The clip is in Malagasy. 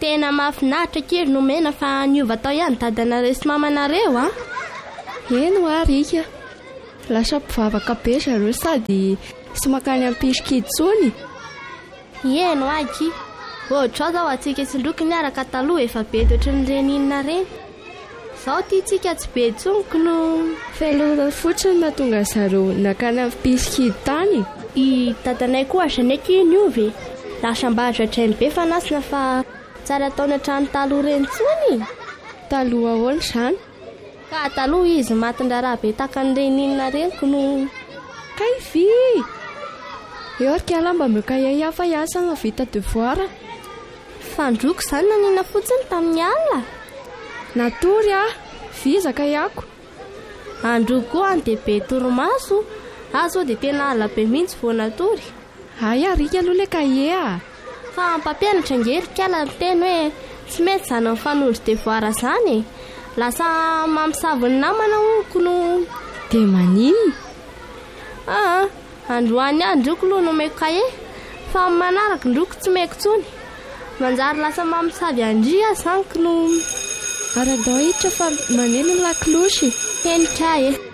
Tena mahafinaritra kely nomena fa niova tao ihany dadanareo sy mamanareo a. Eno Rika, lasa mpivavaka be zareo sady sy makany ampisikitsony. Eno Aky, ohatra zao atsika tsindroky niaraka taloha efa be toetry ny reninina reny. Zao tsika tsy be tsoniko no felona fotsiny mahatonga zareo nakany ampisikity tany. I dadanay koa Jeanette niove. Lasa mbahatra trainy be fanasina fa tsara taona trano taloha reny tsony. Taloha ahoana izany? Ka taloha izy matin-draharaha be takan'ny reninina reniko no Kaivy! Eo arika mba mioka hafa hiasana vita devoir. Fandroko izany nanina fotsiny tamin'ny alina. Natory vizaka yako. Androko koa andehibe torimaso. Azo dia tena ala be mihitsy vao natory. Ay Rika aloha le kahier fa mpampianatra ngerika ala teny hoe tsy mety zany amin'ny fanondro devoir zany. Lasa mamosavy ny namana onko no de maninona. Androany androko aloha no meko kahier fa manaraka ndroko tsy meko tsony. Manjary lasa mamosavy andria zany no ara-dao hitra fa maneno ny laklosy henika